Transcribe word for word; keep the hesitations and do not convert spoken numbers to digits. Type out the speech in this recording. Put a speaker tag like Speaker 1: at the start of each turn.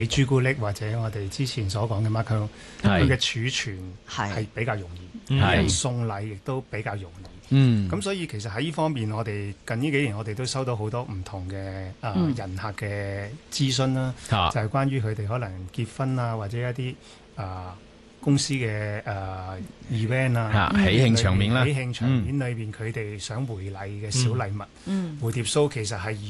Speaker 1: 朱古力或者我哋之前所講嘅 macaron， 佢嘅儲存係比較容易，人送禮亦都比較容易。嗯，咁所以其實喺呢方面，我哋近呢幾年我哋都收到好多唔同嘅誒、呃嗯、人客嘅諮詢啦，啊、就係關於佢哋可能結婚啊，或者一啲誒、呃、公司嘅誒、呃、event 啊，
Speaker 2: 喜慶場面啦，
Speaker 1: 喜慶場面裏邊佢哋想回禮嘅小禮物，嗯、蝴蝶酥其實係